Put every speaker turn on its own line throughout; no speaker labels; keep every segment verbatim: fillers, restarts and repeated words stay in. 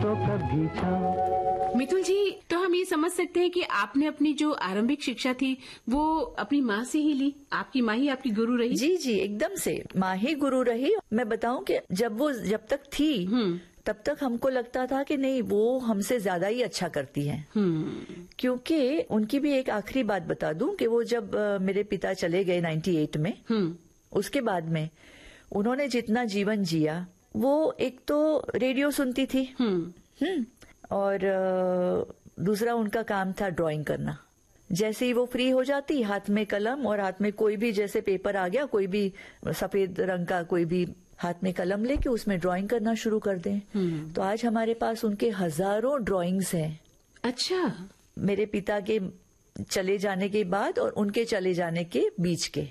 तो कभी छाँव।
मितुल जी, तो हम ये समझ सकते हैं कि आपने अपनी जो आरंभिक शिक्षा थी वो अपनी माँ से ही ली? आपकी माँ ही आपकी गुरु रही?
जी जी, एकदम से माँ ही गुरु रही। मैं बताऊं कि जब वो जब तक थी तब तक हमको लगता था कि नहीं, वो हमसे ज्यादा ही अच्छा करती हैं। क्योंकि उनकी भी एक आखिरी बात बता दूं कि वो जब आ, मेरे पिता चले गए अट्ठानवे में, उसके बाद में उन्होंने जितना जीवन जिया, वो एक तो रेडियो सुनती थी हम्म और आ, दूसरा उनका काम था ड्राइंग करना। जैसे ही वो फ्री हो जाती, हाथ में कलम और हाथ में कोई भी, जैसे पेपर आ गया, कोई भी सफेद रंग का कोई भी, हाथ में कलम लेके उसमें ड्राइंग करना शुरू कर दें। तो आज हमारे पास उनके हजारों ड्राइंग्स हैं।
अच्छा।
मेरे पिता के चले जाने के बाद और उनके चले जाने के बीच के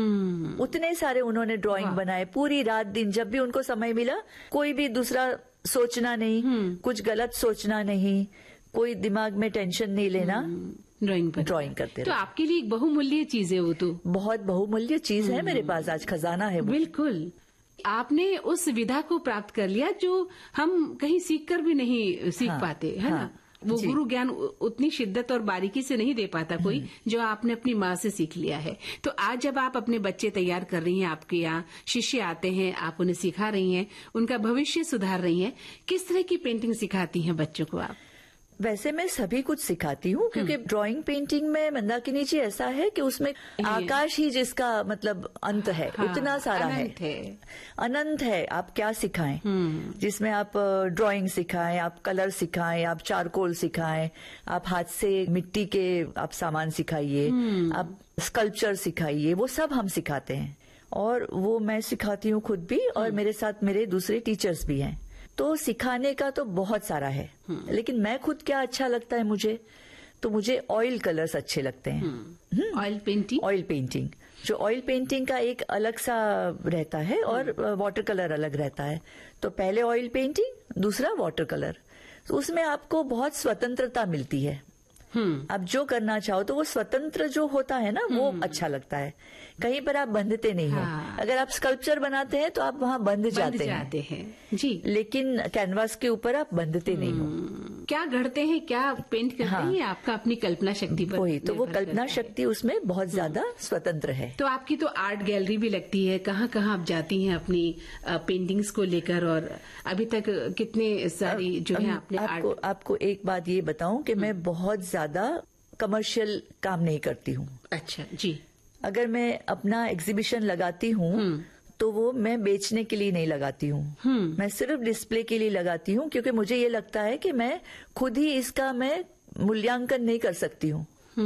उतने सारे उन्होंने ड्राइंग बनाए। पूरी रात दिन जब भी उनको समय मिला, कोई भी दूसरा सोचना नहीं, कुछ गलत सोचना नहीं, कोई दिमाग में टेंशन नहीं लेना,
ड्राइंग पर
ड्राइंग करते।
तो आपके लिए एक बहुमूल्य चीज है वो। तो
बहुत बहुमूल्य चीज है मेरे पास, आज खजाना है वो।
बिल्कुल। आपने उस विधा को प्राप्त कर लिया जो हम कहीं सीख कर भी नहीं सीख हाँ, पाते, है हाँ, ना? वो गुरु ज्ञान उतनी शिद्दत और बारीकी से नहीं दे पाता कोई, जो आपने अपनी माँ से सीख लिया है। तो आज जब आप अपने बच्चे तैयार कर रही हैं, आपके यहाँ शिष्य आते हैं, आप उन्हें सिखा रही हैं, उनका भविष्य सुधार रही हैं, किस तरह की पेंटिंग सिखाती हैं बच्चों को आप?
वैसे मैं सभी कुछ सिखाती हूँ, क्योंकि ड्राइंग पेंटिंग में मंदाकिनी जी ऐसा है कि उसमें आकाश ही जिसका मतलब अंत है, हाँ, उतना सारा है, है अनंत है। आप क्या सिखाएं, जिसमें आप ड्राइंग सिखाएं, आप कलर सिखाएं, आप चारकोल सिखाएं, आप हाथ से मिट्टी के आप सामान सिखाइए, आप स्कल्पचर सिखाइए, वो सब हम सिखाते हैं। और वो मैं सिखाती हूँ खुद भी, और मेरे साथ मेरे दूसरे टीचर्स भी हैं। तो सिखाने का तो बहुत सारा है, लेकिन मैं खुद क्या अच्छा लगता है मुझे, तो मुझे ऑयल कलर्स अच्छे लगते हैं।
ऑयल पेंटिंग
ऑयल पेंटिंग जो ऑयल पेंटिंग का एक अलग सा रहता है और वाटर कलर अलग रहता है। तो पहले ऑयल पेंटिंग, दूसरा वाटर कलर। तो उसमें आपको बहुत स्वतंत्रता मिलती है। आप जो करना चाहो तो वो स्वतंत्र जो होता है ना, वो अच्छा लगता है। कहीं पर आप बंधते नहीं हो। हाँ। अगर आप स्कल्पचर बनाते हैं तो आप वहाँ बंध जाते,
जाते हैं जी,
लेकिन कैनवास के ऊपर आप बंधते नहीं हो।
क्या गढ़ते हैं, क्या पेंट करते हाँ। हैं, आपका अपनी कल्पना शक्ति पर
वही तो, वो कल्पना शक्ति उसमें बहुत ज्यादा स्वतंत्र है।
तो आपकी तो आर्ट गैलरी भी लगती है, कहाँ कहाँ आप जाती हैं अपनी पेंटिंग्स को लेकर, और अभी तक कितने सारी जो है आपने
आपको आपको एक बात ये बताऊं कि मैं बहुत ज्यादा कमर्शियल काम नहीं करती हूँ।
अच्छा जी।
अगर मैं अपना एग्जीबिशन लगाती हूँ तो वो मैं बेचने के लिए नहीं लगाती हूँ, मैं सिर्फ डिस्प्ले के लिए लगाती हूँ, क्योंकि मुझे ये लगता है कि मैं खुद ही इसका मैं मूल्यांकन नहीं कर सकती हूँ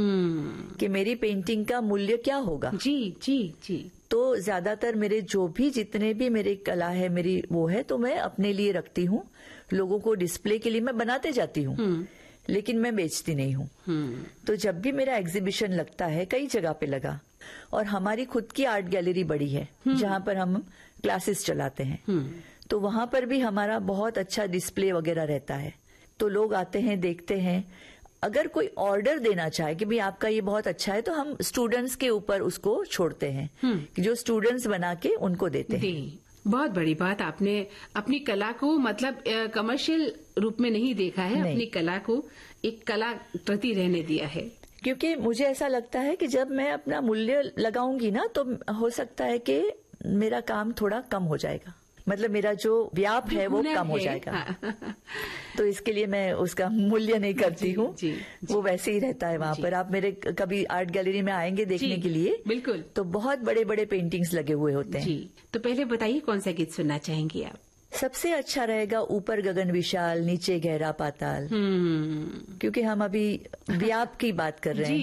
कि मेरी पेंटिंग का मूल्य क्या होगा।
जी जी जी।
तो ज्यादातर मेरे जो भी जितने भी मेरी कला है, मेरी वो है, तो मैं अपने लिए रखती हूँ। लोगों को डिस्प्ले के लिए मैं बनाते जाती हूँ, लेकिन मैं बेचती नहीं हूँ। तो जब भी मेरा एग्जीबिशन लगता है, कई जगह पे लगा, और हमारी खुद की आर्ट गैलरी बड़ी है जहाँ पर हम क्लासेस चलाते हैं, तो वहां पर भी हमारा बहुत अच्छा डिस्प्ले वगैरह रहता है। तो लोग आते हैं, देखते हैं। अगर कोई ऑर्डर देना चाहे कि भाई आपका ये बहुत अच्छा है, तो हम स्टूडेंट्स के ऊपर उसको छोड़ते हैं कि जो स्टूडेंट्स बना के उनको देते हैं।
बहुत बड़ी बात, आपने अपनी कला को मतलब कमर्शियल रूप में नहीं देखा है, नहीं। अपनी कला को एक कला प्रति रहने दिया है।
क्योंकि मुझे ऐसा लगता है कि जब मैं अपना मूल्य लगाऊंगी ना, तो हो सकता है कि मेरा काम थोड़ा कम हो जाएगा, मतलब मेरा जो व्याप है वो कम हो जाएगा। हाँ। तो इसके लिए मैं उसका मूल्य नहीं करती हूँ, वो वैसे ही रहता है वहाँ पर। आप मेरे कभी आर्ट गैलरी में आएंगे देखने के लिए,
बिल्कुल,
तो बहुत बड़े बड़े पेंटिंग्स लगे हुए होते हैं।
जी। तो पहले बताइए कौन सा गीत सुनना चाहेंगी आप?
सबसे अच्छा रहेगा ऊपर गगन विशाल नीचे गहरा पाताल, क्योंकि हम अभी व्याप की बात कर रहे हैं।